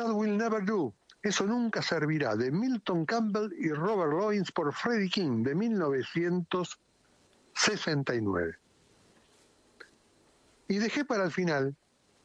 That Will Never Do, Eso Nunca Servirá, de Milton Campbell y Robert Loins por Freddie King, de 1969. Y dejé para el final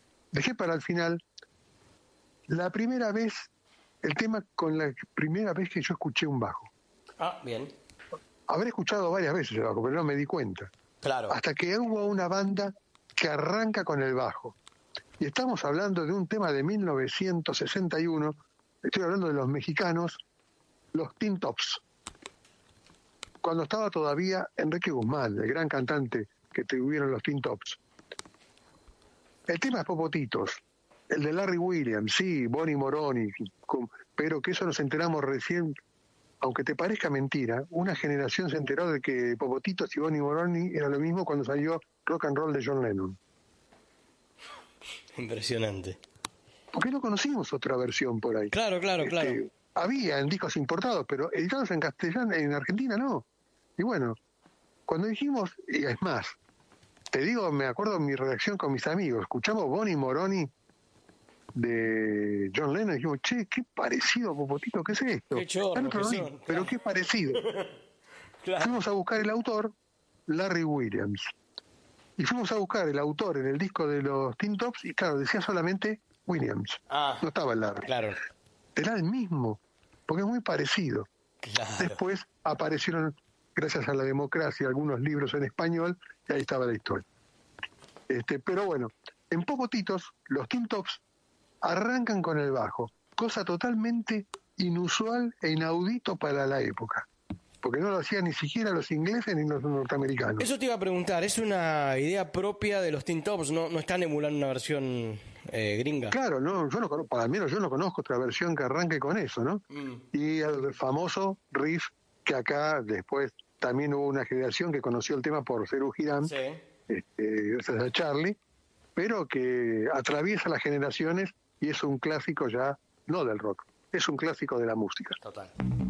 la primera vez, el tema con la primera vez que yo escuché un bajo. Ah, bien. Habré escuchado varias veces el bajo, pero no me di cuenta. Claro. Hasta que hubo una banda que arranca con el bajo. Y estamos hablando de un tema de 1961, estoy hablando de los mexicanos, los Tin Tops. Cuando estaba todavía Enrique Guzmán, el gran cantante que tuvieron los Tin Tops. El tema es Popotitos, el de Larry Williams, sí, Bonnie Moroni, pero que eso nos enteramos recién, aunque te parezca mentira, una generación se enteró de que Popotitos y Bonnie Moroni era lo mismo cuando salió Rock and Roll de John Lennon. Impresionante. Porque no conocimos otra versión por ahí. Claro. Había en discos importados, pero editados en castellano, en Argentina no. Y bueno, cuando dijimos, y es más, te digo, me acuerdo mi reacción con mis amigos, escuchamos Bonnie Moroni de John Lennon y dijimos, che, qué parecido, Popotito, ¿qué es esto? Qué chorro que son, pero qué parecido. Claro. Fuimos a buscar el autor, Larry Williams. Y fuimos a buscar el autor en el disco de los Tin Tops y claro, decía solamente Williams. No estaba el Larry. Claro. Era el mismo, porque es muy parecido. Claro. Después aparecieron, gracias a la democracia, algunos libros en español y ahí estaba la historia. Pero bueno, en Popotitos, los Tin Tops arrancan con el bajo, cosa totalmente inusual e inaudito para la época, porque no lo hacían ni siquiera los ingleses ni los norteamericanos. Eso te iba a preguntar, ¿es una idea propia de los Tin Tops? ¿No están emulando una versión gringa? Claro, no, yo no conozco, al menos yo no conozco otra versión que arranque con eso, ¿no? Y el famoso riff que acá después también hubo una generación que conoció el tema por Serú Girán, gracias a Charlie, pero que atraviesa las generaciones y es un clásico ya, no del rock, es un clásico de la música. Total.